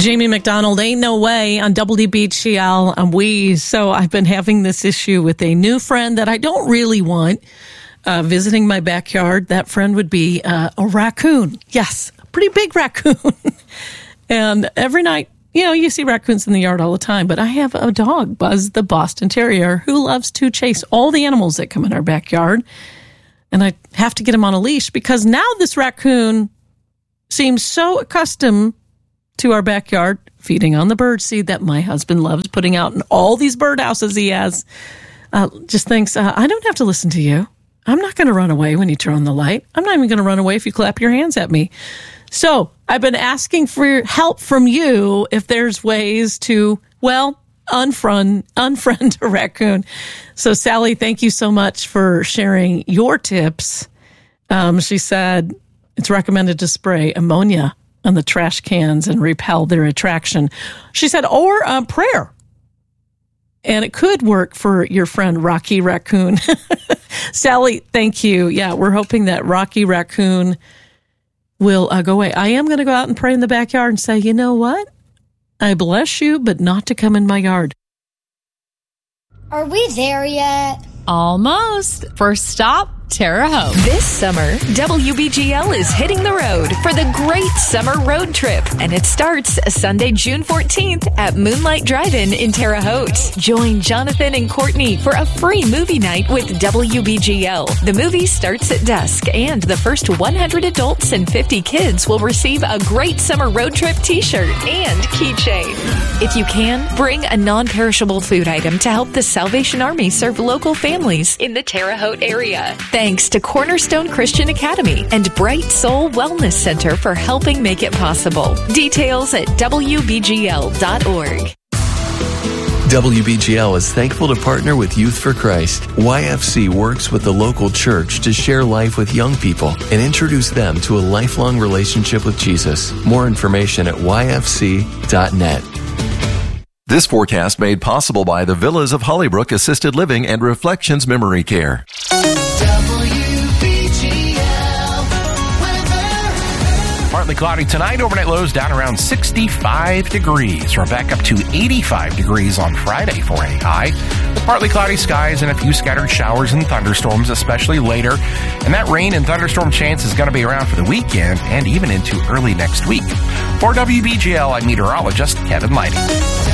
Jamie McDonald, Ain't No Way on WBGL on Wheeze. So I've been having this issue with a new friend that I don't really want visiting my backyard. That friend would be a raccoon. Yes, a pretty big raccoon. And every night, you see raccoons in the yard all the time. But I have a dog, Buzz the Boston Terrier, who loves to chase all the animals that come in our backyard. And I have to get him on a leash because now this raccoon seems so accustomed to our backyard, feeding on the birdseed that my husband loves putting out in all these birdhouses he has. Just thinks, I don't have to listen to you. I'm not going to run away when you turn on the light. I'm not even going to run away if you clap your hands at me. So I've been asking for help from you if there's ways to, unfriend a raccoon. So Sally, thank you so much for sharing your tips. She said it's recommended to spray ammonia on the trash cans and repel their attraction. She said, or prayer. And it could work for your friend Rocky Raccoon. Sally, thank you. Yeah, we're hoping that Rocky Raccoon will go away. I am going to go out and pray in the backyard and say, you know what? I bless you, but not to come in my yard. Are we there yet? Almost. First stop, Terre Haute. This summer, WBGL is hitting the road for the Great Summer Road Trip, and it starts Sunday, June 14th at Moonlight Drive-In in Terre Haute. Join Jonathan and Courtney for a free movie night with WBGL. The movie starts at dusk, and the first 100 adults and 50 kids will receive a Great Summer Road Trip t-shirt and keychain. If you can, bring a non-perishable food item to help the Salvation Army serve local families in the Terre Haute area. Thanks to Cornerstone Christian Academy and Bright Soul Wellness Center for helping make it possible. Details at WBGL.org. WBGL is thankful to partner with Youth for Christ. YFC works with the local church to share life with young people and introduce them to a lifelong relationship with Jesus. More information at yfc.net. This forecast made possible by the Villas of Hollybrook Assisted Living and Reflections Memory Care. Partly cloudy tonight, overnight lows down around 65 degrees. We're back up to 85 degrees on Friday for a high. With partly cloudy skies and a few scattered showers and thunderstorms, especially later. And that rain and thunderstorm chance is going to be around for the weekend and even into early next week. For WBGL, I'm meteorologist Kevin Lighty.